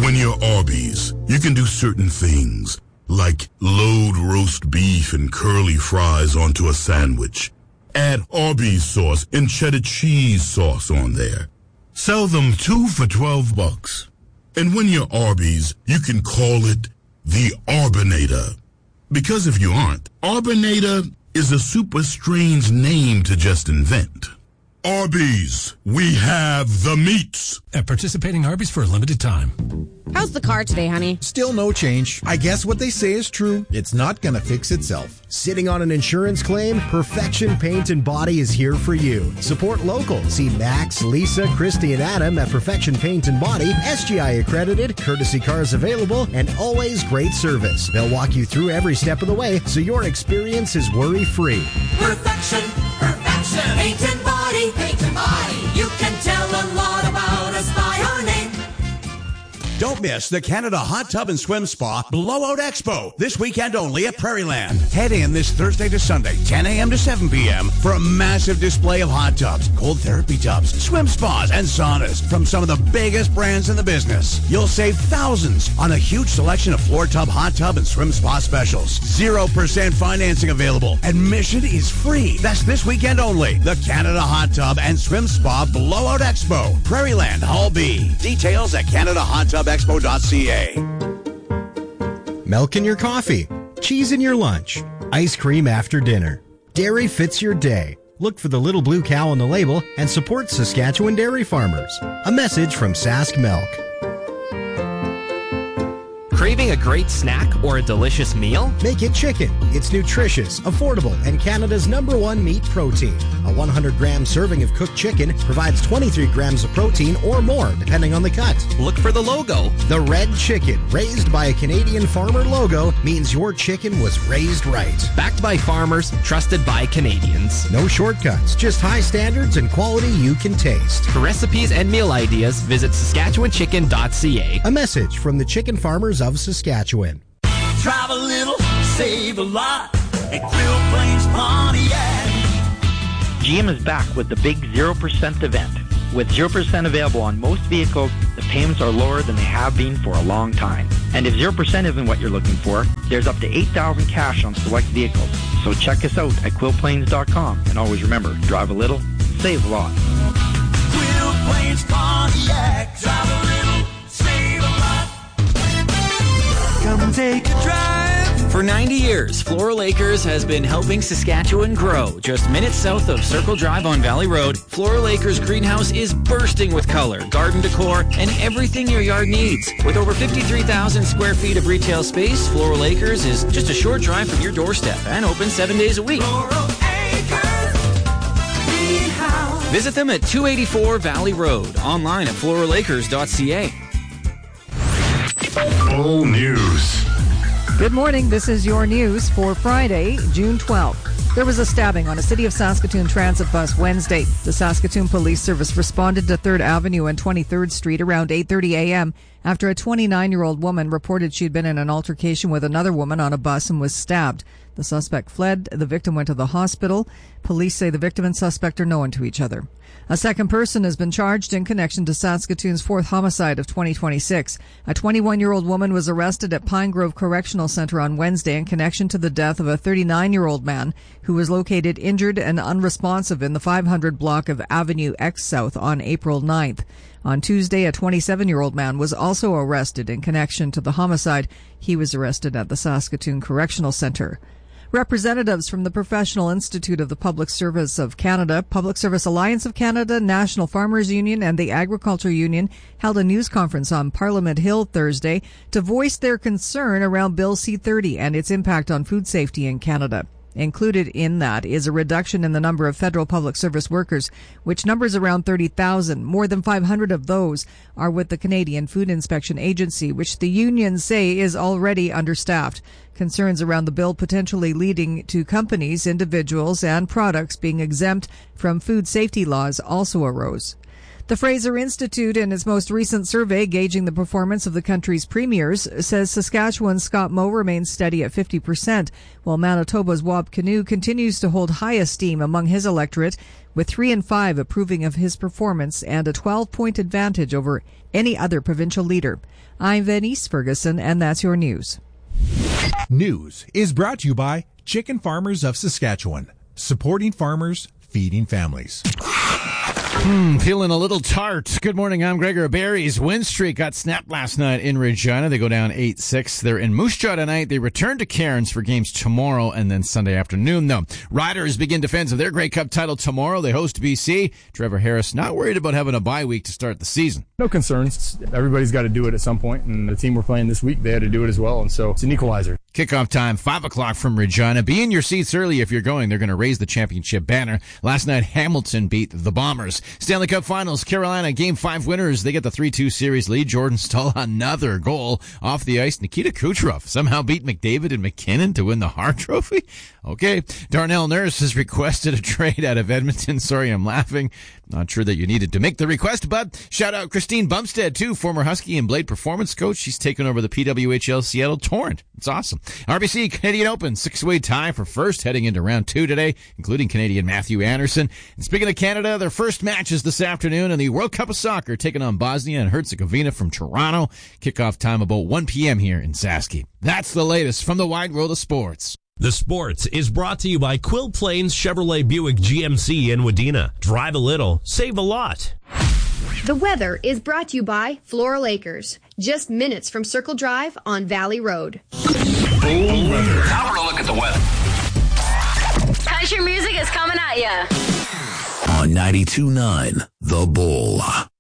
When you're Arby's, you can do certain things, like load roast beef and curly fries onto a sandwich. Add Arby's sauce and cheddar cheese sauce on there. Sell them 2 for $12. And when you're Arby's, you can call it the Arbinator. Because if you aren't, Arbinator is a super strange name to just invent. Arby's, we have the meats. At participating Arby's for a limited time. How's the car today, honey? Still no change. I guess what they say is true. It's not gonna fix itself. Sitting on an insurance claim? Perfection Paint and Body is here for you. Support local. See Max, Lisa, Christy, and Adam at Perfection Paint and Body. SGI accredited, courtesy cars available, and always great service. They'll walk you through every step of the way so your experience is worry-free. Perfection Paint and Body. Paint and Body. You can tell a lot about us by our name. Don't miss the Canada Hot Tub and Swim Spa Blowout Expo this weekend only at Prairieland. Head in this Thursday to Sunday, 10 a.m. to 7 p.m. for a massive display of hot tubs, cold therapy tubs, swim spas, and saunas from some of the biggest brands in the business. You'll save thousands on a huge selection of floor tub, hot tub, and swim spa specials. 0% financing available. Admission is free. That's this weekend only. The Canada Hot Tub and Swim Spa Blowout Expo, Prairieland, Hall B. Details at CanadaHotTubExpo.ca. Milk in your coffee, cheese in your lunch, ice cream after dinner. Dairy fits your day. Look for the little blue cow on the label and support Saskatchewan dairy farmers. A message from Sask Milk. Craving a great snack or a delicious meal? Make it chicken. It's nutritious, affordable, and Canada's #1 meat protein. A 100-gram serving of cooked chicken provides 23 grams of protein or more, depending on the cut. Look for the logo. The red chicken, raised by a Canadian farmer logo, means your chicken was raised right. Backed by farmers, trusted by Canadians. No shortcuts, just high standards and quality you can taste. For recipes and meal ideas, visit SaskatchewanChicken.ca. A message from the chicken farmers of Saskatchewan. Drive a little, save a lot at Quill Plains Pontiac. GM is back with the big 0% event. With 0% available on most vehicles, the payments are lower than they have been for a long time. And if 0% isn't what you're looking for, there's up to $8,000 cash on select vehicles. So check us out at quillplains.com. And always remember, drive a little, save a lot. Quill Plains Pontiac. Drive a little, save a lot. Come take a drive. For 90 years, Floral Acres has been helping Saskatchewan grow. Just minutes south of Circle Drive on Valley Road, Floral Acres greenhouse is bursting with color, garden decor, and everything your yard needs. With over 53,000 square feet of retail space, Floral Acres is just a short drive from your doorstep and open 7 days a week. Floral Acres Greenhouse. Visit them at 284 Valley Road, online at floralacres.ca. All news. Good morning. This is your news for Friday, June 12th. There was a stabbing on a City of Saskatoon transit bus Wednesday. The Saskatoon Police Service responded to 3rd Avenue and 23rd Street around 8:30 a.m. after a 29-year-old woman reported she'd been in an altercation with another woman on a bus and was stabbed. The suspect fled. The victim went to the hospital. Police say the victim and suspect are known to each other. A second person has been charged in connection to Saskatoon's 4th homicide of 2026. A 21-year-old woman was arrested at Pine Grove Correctional Center on Wednesday in connection to the death of a 39-year-old man who was located injured and unresponsive in the 500 block of Avenue X South on April 9th. On Tuesday, a 27-year-old man was also arrested in connection to the homicide. He was arrested at the Saskatoon Correctional Center. Representatives from the Professional Institute of the Public Service of Canada, Public Service Alliance of Canada, National Farmers Union, and the Agriculture Union held a news conference on Parliament Hill Thursday to voice their concern around Bill C-30 and its impact on food safety in Canada. Included in that is a reduction in the number of federal public service workers, which numbers around 30,000. More than 500 of those are with the Canadian Food Inspection Agency, which the unions say is already understaffed. Concerns around the bill potentially leading to companies, individuals, and products being exempt from food safety laws also arose. The Fraser Institute, in its most recent survey gauging the performance of the country's premiers, says Saskatchewan's Scott Moe remains steady at 50%, while Manitoba's Wab Kinew continues to hold high esteem among his electorate, with 3 in 5 approving of his performance and a 12-point advantage over any other provincial leader. I'm Venice Ferguson, and that's your news. News is brought to you by Chicken Farmers of Saskatchewan, supporting farmers, feeding families. Feeling a little tart. Good morning, I'm Gregor. Barry's win streak got snapped last night in Regina. They go down 8-6. They're in Moose Jaw tonight. They return to Cairns for games tomorrow and then Sunday afternoon. No, Riders begin defense of their Grey Cup title tomorrow. They host BC. Trevor Harris not worried about having a bye week to start the season. No concerns. Everybody's got to do it at some point, and the team we're playing this week, they had to do it as well, and so it's an equalizer. Kickoff time, 5 o'clock from Regina. Be in your seats early if you're going. They're going to raise the championship banner. Last night, Hamilton beat the Bombers. Stanley Cup Finals, Carolina, Game 5 winners. They get the 3-2 series lead. Jordan Stahl, another goal off the ice. Nikita Kucherov somehow beat McDavid and McKinnon to win the Hart Trophy. Okay. Darnell Nurse has requested a trade out of Edmonton. Sorry, I'm laughing. Not sure that you needed to make the request, but shout out Christine Bumstead, too, former Husky and Blade performance coach. She's taken over the PWHL Seattle Torrent. It's awesome. RBC Canadian Open, 6-way tie for first heading into round 2 today, including Canadian Matthew Anderson. And speaking of Canada, their first match is this afternoon in the World Cup of Soccer, taking on Bosnia and Herzegovina from Toronto. Kickoff time about 1 p.m. here in Sasky. That's the latest from the wide world of sports. The Sports is brought to you by Quill Plains Chevrolet Buick GMC in Wadena. Drive a little, save a lot. The weather is brought to you by Floral Acres, just minutes from Circle Drive on Valley Road. Bull weather. Now we're going to look at the weather. Country music is coming at you. On 92.9 The Bull.